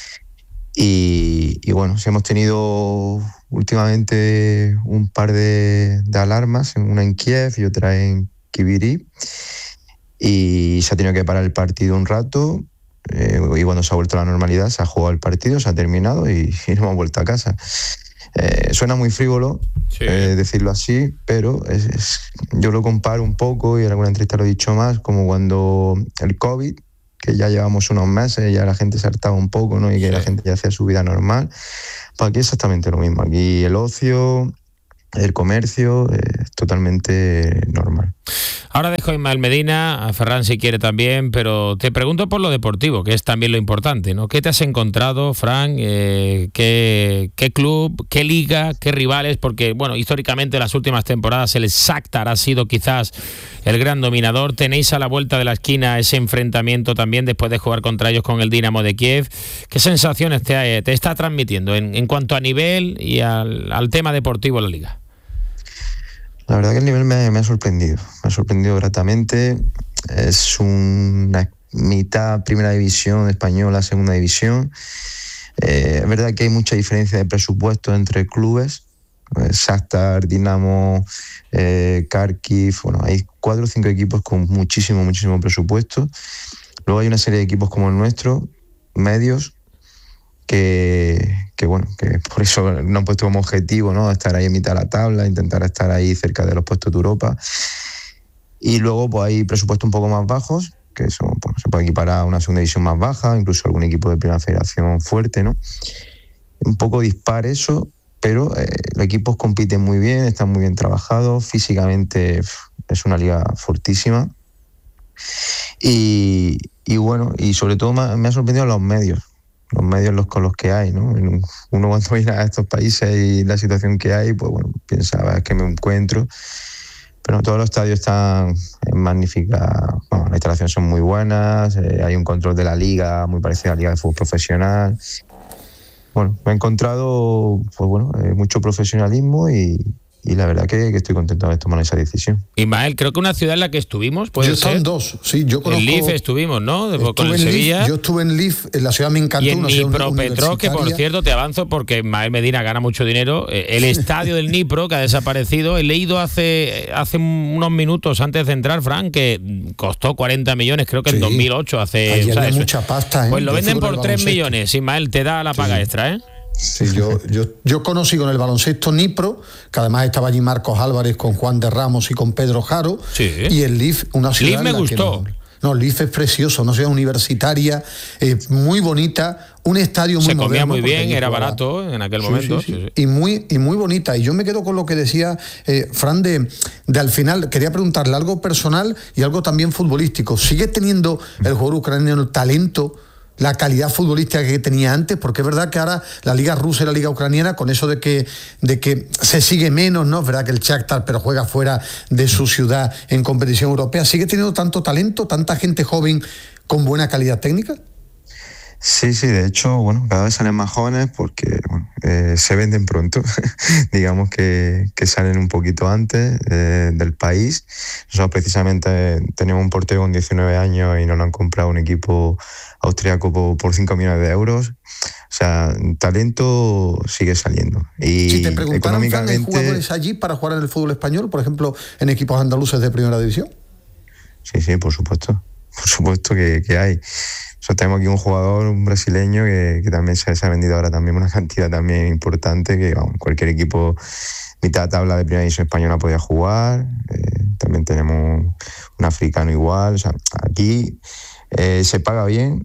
Y, y bueno, sí hemos tenido últimamente un par de, de alarmas, una en Kiev y otra en Kiviri. Y se ha tenido que parar el partido un rato. Eh, y cuando se ha vuelto a la normalidad se ha jugado el partido, se ha terminado y, y nos hemos vuelto a casa. Eh, suena muy frívolo, sí. eh, decirlo así, pero es, es, yo lo comparo un poco, y en alguna entrevista lo he dicho más, como cuando el COVID, que ya llevamos unos meses, ya la gente se hartaba un poco, ¿no? Y que sí. La gente ya hacía su vida normal. Pues aquí es exactamente lo mismo. Aquí el ocio, el comercio es eh, totalmente normal. Ahora dejo a Ismael Medina, a Ferran si quiere también, pero te pregunto por lo deportivo, que es también lo importante, ¿no? ¿Qué te has encontrado, Fran? Eh, ¿qué, ¿Qué club, qué liga, qué rivales? Porque, bueno, históricamente en las últimas temporadas el Shakhtar ha sido quizás el gran dominador. Tenéis a la vuelta de la esquina ese enfrentamiento también después de jugar contra ellos con el Dinamo de Kiev. ¿Qué sensaciones te, te está transmitiendo en, en cuanto a nivel y al, al tema deportivo de la liga? La verdad que el nivel me, me ha sorprendido, me ha sorprendido gratamente. Es una mitad primera división española, segunda división. Eh, es verdad que hay mucha diferencia de presupuesto entre clubes. Eh, Shakhtar, Dinamo, eh, Kharkiv, bueno, hay cuatro o cinco equipos con muchísimo, muchísimo presupuesto. Luego hay una serie de equipos como el nuestro, medios, que, que bueno, que por eso no han puesto como objetivo, ¿no? Estar ahí en mitad de la tabla, intentar estar ahí cerca de los puestos de Europa. Y luego pues hay presupuestos un poco más bajos, que eso pues, se puede equiparar a una segunda división más baja, incluso algún equipo de primera federación fuerte, ¿no? Un poco dispar eso, pero eh, los equipos compiten muy bien, están muy bien trabajados, físicamente es una liga fortísima. Y, y bueno, y sobre todo me, me ha sorprendido los medios, los medios los, con los que hay, ¿no? Uno cuando viene a estos países y la situación que hay, pues bueno, pensaba que me encuentro. Pero todos los estadios están en magnífica, bueno, las instalaciones son muy buenas, eh, hay un control de la liga muy parecido a la liga de fútbol profesional. Bueno, me he encontrado pues bueno, eh, mucho profesionalismo y, y la verdad que, que estoy contento de tomar esa decisión. Ismael, creo que una ciudad en la que estuvimos, puede yo ser. Son dos, sí, yo conozco. En Lif estuvimos, ¿no? De, con el Sevilla. Lif, yo estuve en Lif, en la ciudad me encantó. Y en una Dnipropetrovsk, que por cierto te avanzo porque Ismael Medina gana mucho dinero. El estadio del Dnipro, que ha desaparecido, he leído hace, hace unos minutos antes de entrar, Fran, que costó cuarenta millones, creo que en sí. dos mil ocho. Hace, Ayer o sea, hay eso. mucha pasta, ¿eh? Pues lo venden por tres millones, Ismael, te da la paga sí. extra, ¿eh? Sí, yo, yo, yo conocí con el baloncesto Dnipro, que además estaba allí Marcos Álvarez con Juan de Ramos y con Pedro Jaro, sí. y el Lif, una ciudad. Lif me gustó. No, no, Lif es precioso, una ciudad universitaria, eh, muy bonita, un estadio muy Se moderno. Se comía muy bien, era barato en aquel sí, momento. Sí, sí. Sí, sí. Y, muy, y muy bonita. Y yo me quedo con lo que decía eh, Fran de, de al final, quería preguntarle algo personal y algo también futbolístico. ¿Sigue teniendo el jugador ucraniano el talento, la calidad futbolística que tenía antes? Porque es verdad que ahora la liga rusa y la liga ucraniana, con eso de que, de que se sigue menos, ¿no? Es verdad que el Shakhtar, pero juega fuera de su ciudad en competición europea, ¿sigue teniendo tanto talento, tanta gente joven con buena calidad técnica? Sí, sí, de hecho, bueno, cada vez salen más jóvenes porque bueno, eh, se venden pronto, digamos que, que salen un poquito antes eh, del país. Nosotros precisamente tenemos un portero con diecinueve años y nos lo han comprado un equipo austriaco por, por cinco millones de euros. O sea, talento sigue saliendo. Y si te preguntaran, económicamente, ¿hay jugadores allí para jugar en el fútbol español, por ejemplo, en equipos andaluces de primera división? Sí, sí, por supuesto. Por supuesto que, que hay. O sea, tenemos aquí un jugador, un brasileño, que, que también se, se ha vendido ahora también una cantidad también importante, que vamos, cualquier equipo mitad de tabla de primera división española podía jugar. Eh, también tenemos un africano igual. O sea, aquí eh, se paga bien.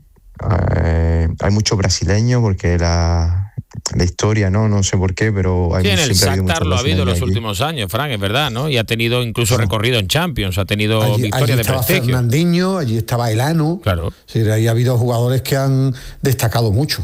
Eh, hay mucho brasileño porque la, la historia, ¿no? No sé por qué, pero hay sí, en el Shakhtar lo ha habido en los aquí. últimos años, Fran, es verdad, ¿no? Y ha tenido incluso no. recorrido en Champions, ha tenido allí, victoria allí de estaba prestigio. Fernandinho, allí estaba Elano. Claro. Sí, ahí ha habido jugadores que han destacado mucho.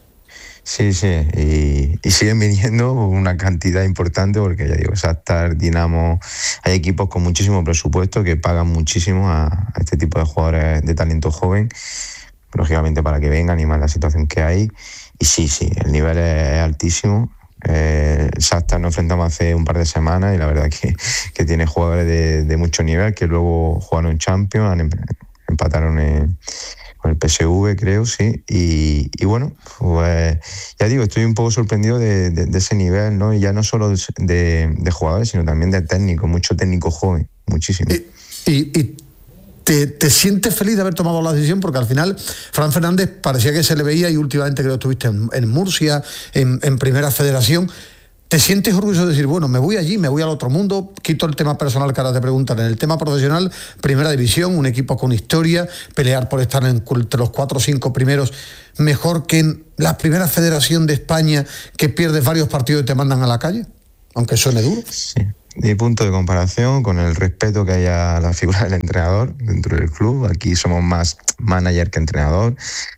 Sí, sí, y, y siguen viniendo una cantidad importante porque ya digo, Shakhtar, Dinamo, hay equipos con muchísimo presupuesto que pagan muchísimo a, a este tipo de jugadores de talento joven, lógicamente para que vengan y más la situación que hay. Y sí, sí, el nivel es, es altísimo. Eh, el Shakhtar nos enfrentamos hace un par de semanas y la verdad que, que tiene jugadores de, de mucho nivel que luego jugaron en Champions, han, empataron en, con el P S V, creo, sí. Y, y bueno, pues ya digo, estoy un poco sorprendido de, de, de ese nivel, ¿no? Y ya no solo de, de jugadores, sino también de técnicos, mucho técnico joven, muchísimo. Y, y, y... ¿Te, ¿Te sientes feliz de haber tomado la decisión? Porque al final Fran Fernández parecía que se le veía y últimamente creo que estuviste en, en Murcia, en, en Primera Federación. ¿Te sientes orgulloso de decir, bueno, me voy allí, me voy al otro mundo, quito el tema personal que ahora te preguntan, en el tema profesional, Primera División, un equipo con historia, pelear por estar entre los cuatro o cinco primeros, mejor que en la Primera Federación de España, que pierdes varios partidos y te mandan a la calle? Aunque suene duro. Sí. Mi punto de comparación, con el respeto que hay a la figura del entrenador dentro del club, aquí somos más manager que entrenador,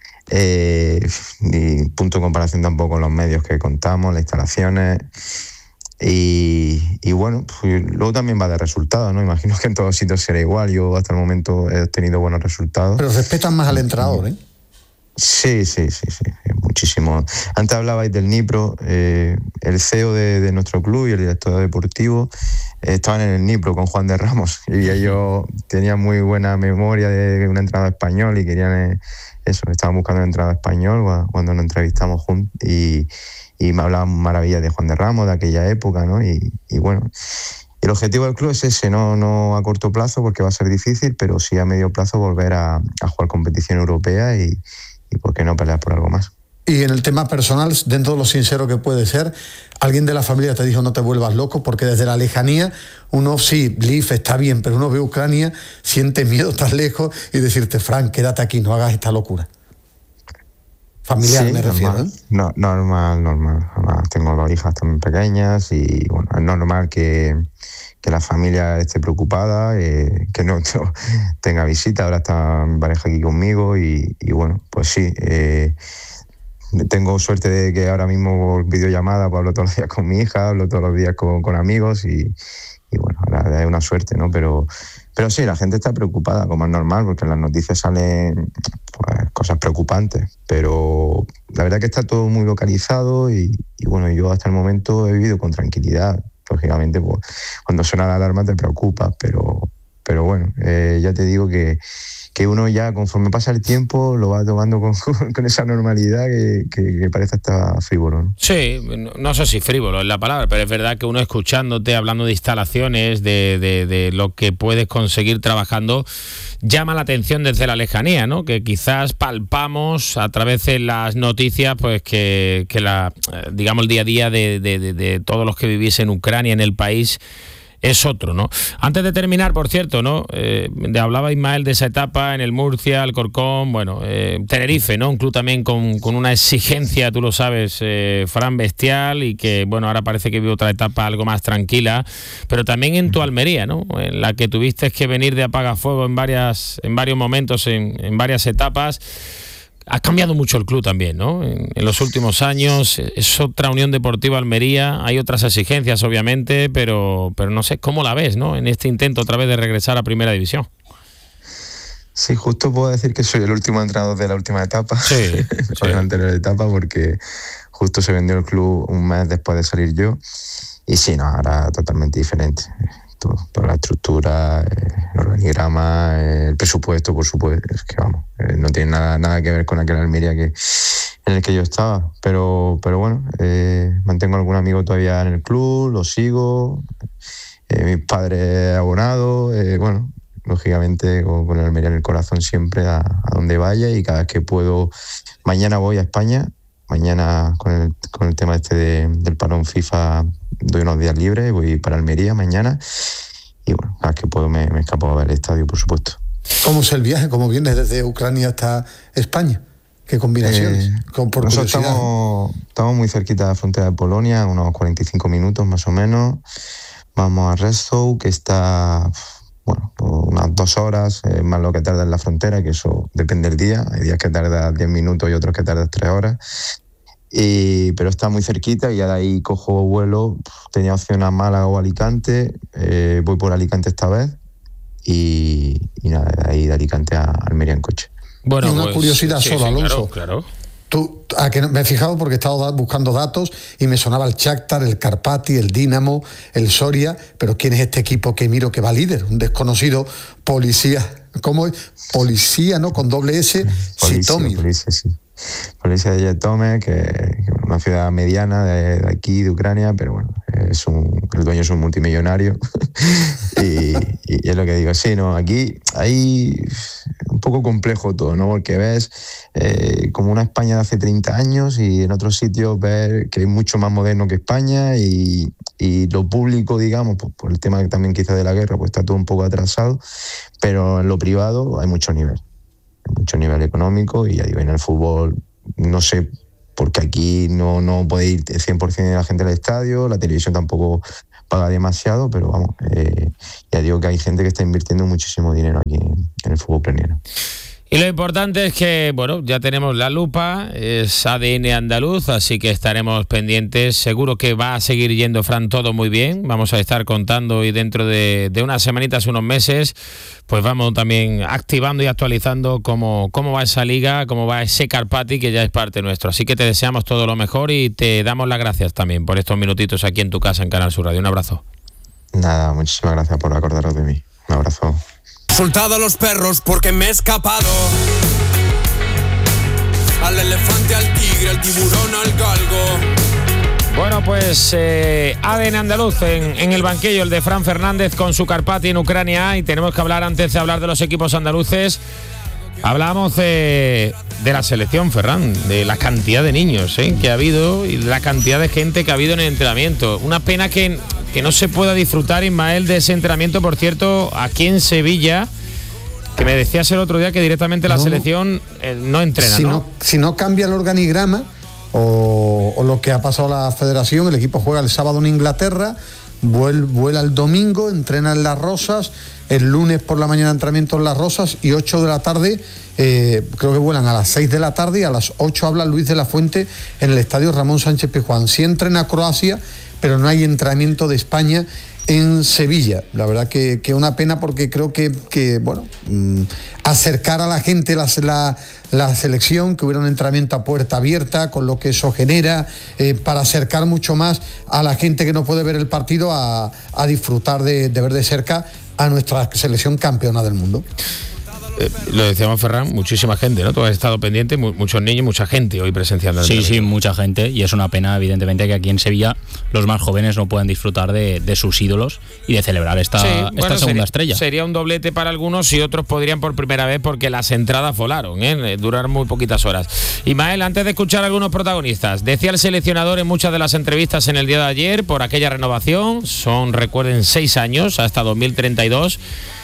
eh, y punto de comparación tampoco con los medios que contamos, las instalaciones, y, y bueno, pues luego también va de resultados, ¿no? Imagino que en todos sitios será igual, yo hasta el momento he obtenido buenos resultados. Pero respetan más al entrenador, ¿eh? Sí, sí, sí, sí, muchísimo. Antes hablabais del Dnipro, eh, el C E O de, de nuestro club y el director deportivo eh, estaban en el Dnipro con Juan de Ramos y ellos tenían muy buena memoria de un entrenador español y querían eh, eso, estaban buscando un entrenador español cuando nos entrevistamos juntos y, y me hablaban maravillas de Juan de Ramos, de aquella época, ¿no? Y, y bueno, el objetivo del club es ese, no, no a corto plazo porque va a ser difícil, pero sí a medio plazo volver a, a jugar competición europea y y por qué no pelear por algo más. Y en el tema personal, dentro de lo sincero que puede ser, alguien de la familia te dijo no te vuelvas loco, porque desde la lejanía uno sí, Lviv está bien, pero uno ve Ucrania, siente miedo tan lejos y decirte, Frank, quédate aquí, no hagas esta locura. Familiar sí, me refiero. Normal, no, normal, normal. Además, tengo dos hijas también pequeñas y bueno, es normal que, que la familia esté preocupada, eh, que no, no tenga visita. Ahora está mi pareja aquí conmigo y, y bueno, pues sí. Eh, Tengo suerte de que ahora mismo por videollamada pues hablo todos los días con mi hija, hablo todos los días con, con amigos y, y bueno, ahora es una suerte, ¿no? Pero, pero sí, la gente está preocupada, como es normal, porque en las noticias salen pues, cosas preocupantes, pero la verdad que está todo muy localizado y, y bueno, yo hasta el momento he vivido con tranquilidad. Lógicamente, pues, cuando suena la alarma te preocupas, pero, pero bueno, eh, ya te digo que que uno ya conforme pasa el tiempo lo va tomando con, con esa normalidad que, que, que parece hasta frívolo, ¿no? Sí, no, no sé si frívolo es la palabra, pero es verdad que uno escuchándote, hablando de instalaciones, de, de, de lo que puedes conseguir trabajando, llama la atención desde la lejanía, ¿no? Que quizás palpamos a través de las noticias, pues que, que la, digamos, el día a día de, de, de, de todos los que vivís en Ucrania, en el país, es otro, ¿no? Antes de terminar, por cierto, ¿no? Eh, de, hablaba Ismael de esa etapa en el Murcia, Alcorcón, bueno, eh, Tenerife, ¿no? Un club también con, con una exigencia, tú lo sabes, eh, Fran, bestial, y que, bueno, ahora parece que vive otra etapa algo más tranquila, pero también en tu Almería, ¿no? En la que tuviste que venir de apagafuego en varias, en varios momentos, en, en varias etapas. Ha cambiado mucho el club también, ¿no? En, en los últimos años es otra Unión Deportiva Almería, hay otras exigencias obviamente, pero, pero no sé cómo la ves, ¿no? En este intento otra vez de regresar a Primera División. Sí, justo puedo decir que soy el último entrenador de la última etapa, sí, de sí. la anterior etapa, porque justo se vendió el club un mes después de salir yo, y sí, no, ahora totalmente diferente. Todo, toda la estructura, el organigrama, el presupuesto, por supuesto, es que vamos, no tiene nada, nada que ver con aquel Almería que, en el que yo estaba, pero, pero bueno, eh, mantengo algún amigo todavía en el club, lo sigo, eh, mis padres abonados, eh, bueno, lógicamente con, con el Almería en el corazón siempre a, a donde vaya, y cada vez que puedo, mañana voy a España, mañana con el, con el tema este de, del parón FIFA doy unos días libres, voy para Almería mañana y bueno, cada vez que puedo me, me escapo a ver el estadio, por supuesto. ¿Cómo es el viaje? ¿Cómo vienes desde Ucrania hasta España? ¿Qué combinaciones? Eh, Con, por nosotros curiosidad. estamos, estamos muy cerquita de la frontera de Polonia, unos cuarenta y cinco minutos más o menos. Vamos a Rzeszów, que está bueno, unas dos horas, eh, más lo que tarda en la frontera, que eso depende del día. Hay días que tarda diez minutos y otros que tarda tres horas. Y, pero está muy cerquita y ya de ahí cojo vuelo. Tenía opción a Málaga o Alicante, eh, voy por Alicante esta vez y, y nada, de ahí de Alicante a Almería en coche. Bueno, y una pues, curiosidad sí, solo, sí, Alonso. Claro, claro. Tú, a que me he fijado porque he estado buscando datos y me sonaba el Shakhtar, el Karpati, el Dinamo, el Soria, pero ¿quién es este equipo que miro que va líder? Un desconocido policía, ¿cómo es? Policía, ¿no? Con doble S, Zhytomyr. Policía, sí. Policía de Zhytomyr, que es una ciudad mediana de, de aquí, de Ucrania, pero bueno, es un, el dueño es un multimillonario y, y es lo que digo, sí, no, aquí hay un poco complejo todo, ¿no? Porque ves eh, como una España de hace treinta años y en otros sitios ves que es mucho más moderno que España y, y lo público, digamos, pues, por el tema también quizás de la guerra, pues está todo un poco atrasado, pero en lo privado hay mucho nivel. mucho nivel económico y ya digo, en el fútbol no sé, porque aquí no, no puede ir cien por ciento de la gente al estadio, la televisión tampoco paga demasiado, pero vamos, eh, ya digo que hay gente que está invirtiendo muchísimo dinero aquí en, en el fútbol ucraniano. Y lo importante es que, bueno, ya tenemos la lupa, es A D N andaluz, así que estaremos pendientes. Seguro que va a seguir yendo, Fran, todo muy bien. Vamos a estar contando y dentro de, de unas semanitas, unos meses, pues vamos también activando y actualizando cómo, cómo va esa liga, cómo va ese Karpati, que ya es parte nuestro. Así que te deseamos todo lo mejor y te damos las gracias también por estos minutitos aquí en tu casa en Canal Sur Radio. Un abrazo. Nada, muchísimas gracias por acordaros de mí. Un abrazo. Soltado a los perros porque me he escapado. Al elefante, al tigre, al tiburón, al galgo. Bueno, pues eh, A D N andaluz en, en el banquillo, el de Fran Fernández con su Karpati en Ucrania. Y tenemos que hablar, antes de hablar de los equipos andaluces, Hablamos de, de la selección, Ferran, de la cantidad de niños ¿eh? que ha habido y la cantidad de gente que ha habido en el entrenamiento. Una pena que, que no se pueda disfrutar, Ismael, de ese entrenamiento, por cierto, aquí en Sevilla, que me decías el otro día que directamente la no, selección eh, no entrena, si ¿no? ¿no? Si no cambia el organigrama o, o lo que ha pasado a la federación, el equipo juega el sábado en Inglaterra, vuela, vuela el domingo, entrena en Las Rosas, el lunes por la mañana entrenamiento en Las Rosas y ocho de la tarde, eh, creo que vuelan a las seis de la tarde y a las ocho habla Luis de la Fuente en el estadio Ramón Sánchez Pizjuán. Sí entrena Croacia, pero no hay entrenamiento de España en Sevilla. La verdad que, que una pena, porque creo que, que bueno, mmm, acercar a la gente la, la, la selección, que hubiera un entrenamiento a puerta abierta, con lo que eso genera, eh, para acercar mucho más a la gente que no puede ver el partido a, a disfrutar de, de ver de cerca a nuestra selección campeona del mundo. Eh, lo decíamos, Ferran, muchísima gente, ¿no? Tú has estado pendiente, mu- muchos niños, mucha gente hoy presenciando el Sí, entrenamiento. sí, mucha gente, y es una pena, evidentemente, que aquí en Sevilla los más jóvenes no puedan disfrutar de, de sus ídolos y de celebrar esta, Sí, esta bueno, segunda sería, estrella. Sería un doblete para algunos y otros podrían por primera vez, porque las entradas volaron, ¿eh? Durar muy poquitas horas. Ismael, antes de escuchar a algunos protagonistas, decía el seleccionador en muchas de las entrevistas en el día de ayer, por aquella renovación, son, recuerden, seis años, hasta dos mil treinta y dos,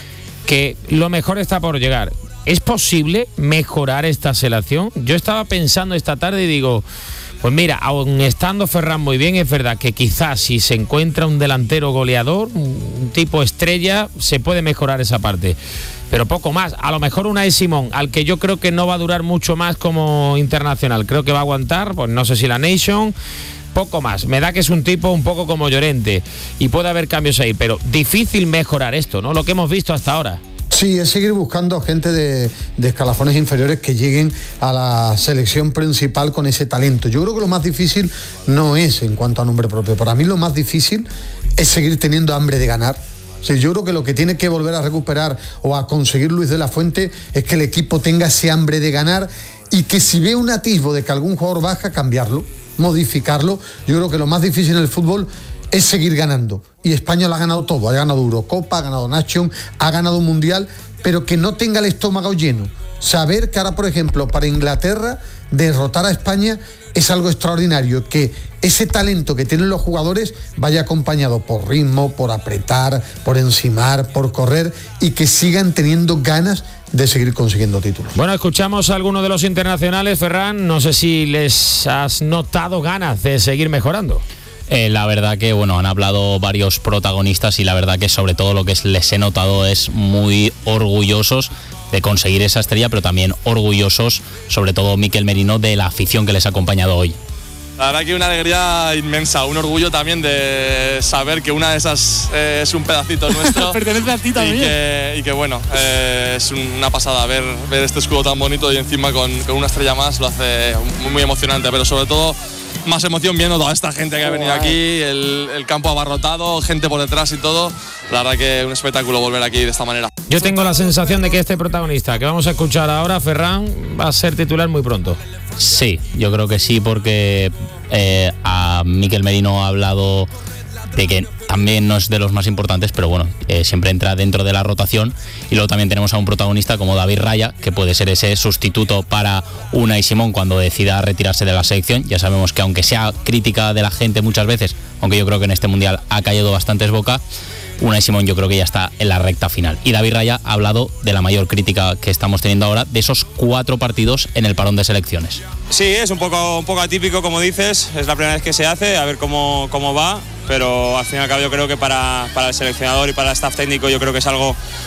que lo mejor está por llegar. ¿Es posible mejorar esta selección? Yo estaba pensando esta tarde y digo, pues mira, aun estando Ferran muy bien, es verdad que quizás si se encuentra un delantero goleador, un tipo estrella, se puede mejorar esa parte. Pero poco más. A lo mejor Unai Simón, al que yo creo que no va a durar mucho más como internacional, creo que va a aguantar, pues no sé si la Nation, poco más. Me da que es un tipo un poco como Llorente y puede haber cambios ahí, pero difícil mejorar esto, ¿no? Lo que hemos visto hasta ahora. Sí, es seguir buscando gente de, de escalafones inferiores que lleguen a la selección principal con ese talento. Yo creo que lo más difícil no es en cuanto a nombre propio. Para mí lo más difícil es seguir teniendo hambre de ganar. O sea, yo creo que lo que tiene que volver a recuperar o a conseguir Luis de la Fuente es que el equipo tenga ese hambre de ganar y que si ve un atisbo de que algún jugador baja, cambiarlo, modificarlo. Yo creo que lo más difícil en el fútbol es seguir ganando. Y España lo ha ganado todo. Ha ganado Eurocopa, ha ganado Nation, ha ganado un Mundial, pero que no tenga el estómago lleno. Saber que ahora, por ejemplo, para Inglaterra, derrotar a España es algo extraordinario. Que ese talento que tienen los jugadores vaya acompañado por ritmo, por apretar, por encimar, por correr, y que sigan teniendo ganas de seguir consiguiendo títulos. Bueno, escuchamos a algunos de los internacionales, Ferran. No sé si les has notado ganas de seguir mejorando. Eh, la verdad que, bueno, han hablado varios protagonistas y la verdad que sobre todo lo que les he notado es muy orgullosos de conseguir esa estrella, pero también orgullosos, sobre todo Mikel Merino, de la afición que les ha acompañado hoy. La verdad que una alegría inmensa, un orgullo también de saber que una de esas eh, es un pedacito nuestro. Pertenece a ti también. Y que, y que bueno, eh, es una pasada ver, ver este escudo tan bonito y encima con, con una estrella más lo hace muy, muy emocionante, pero sobre todo más emoción viendo toda esta gente que ha venido aquí, el, el campo abarrotado, gente por detrás y todo. La verdad que un espectáculo volver aquí de esta manera. Yo tengo la sensación de que este protagonista que vamos a escuchar ahora, Ferran, va a ser titular muy pronto. Sí, yo creo que sí, porque eh, a Mikel Merino ha hablado de que también no es de los más importantes, pero bueno, eh, siempre entra dentro de la rotación. Y luego también tenemos a un protagonista como David Raya, que puede ser ese sustituto para Unai Simón cuando decida retirarse de la selección. Ya sabemos que aunque sea crítica de la gente muchas veces, aunque yo creo que en este Mundial ha caído bastantes bocas, Unai Simón yo creo que ya está en la recta final. Y David Raya ha hablado de la mayor crítica que estamos teniendo ahora, de esos cuatro partidos en el parón de selecciones. Sí, es un poco, un poco atípico, como dices, es la primera vez que se hace, a ver cómo, cómo va, pero al fin y al cabo yo creo que para, para el seleccionador y para el staff técnico yo creo que es algo